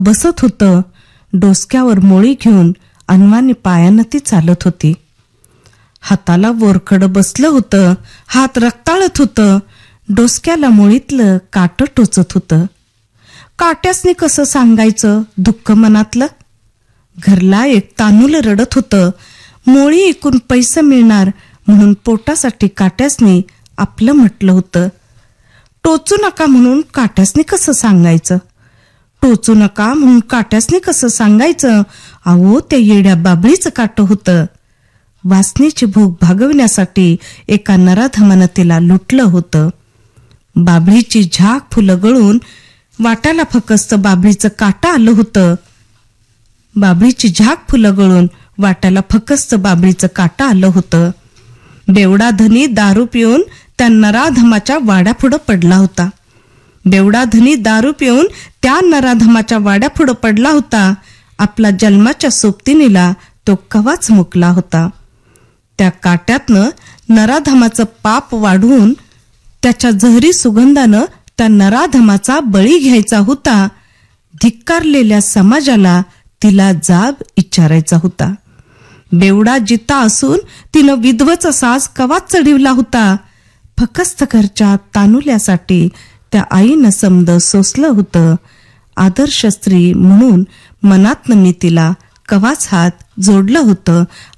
बसत होतं. डोसक्यावर मोळी घेऊन अनवानी पायानं ती चालत होती. हाताला वोरखडं बसलं होतं. हात रक्ताळत होतं. डोसक्याला मोळीतलं काटं टोचत होतं. काट्यासनी कसं सांगायचं दुःख मनातलं? घरला एक तानूल रडत होतं. मोळी ऐकून पैसे मिळणार म्हणून पोटासाठी काट्यासनी आपलं म्हटलं होतं. टोचू नका म्हणून काट्यासनी कसं सांगायचं? टोचू नका म्हणून काट्यासनी कसं सांगायचं? अहो, त्या येड्या बाबळीचं काटं होतं. वासनेची भूक भागविण्यासाठी एका नराधमानं तिला लुटलं होतं. बाबळीची झाक फुलं गळून वाटाला फकस्त बाबळीचं काटं आलं होतं. बाबळीची झाक फुलं गळून वाटाला फकस्त बाबळीचं काटं आलं होतं. बेवडा धनी दारू पिऊन त्या नराधमाच्या वाड्यापुढं पडला होता. बेवडा धनी दारू पिऊन त्या नराधमाच्या वाड्यापुढं पडला होता. आपला जन्माच्या सोबतिनीला तो कवाच मुकला होता. त्या काट्यातनं नराधमाचं पाप वाढवून त्याच्या जहरी सुगंधानं त्या नराधमाचा बळी घ्यायचा होता. धिक्कारलेल्या समाजाला तिला जाब विचारायचा होता. बेवडा जिता असून तिनं विधवचा साज कवाच चढिवला होता. फकस्त घरच्या तानुल्यासाठी त्या आईनं समद सोसलं होतं. आदर्श स्त्री म्हणून मनातनं मी तिला कवाच हात जोडलं होतं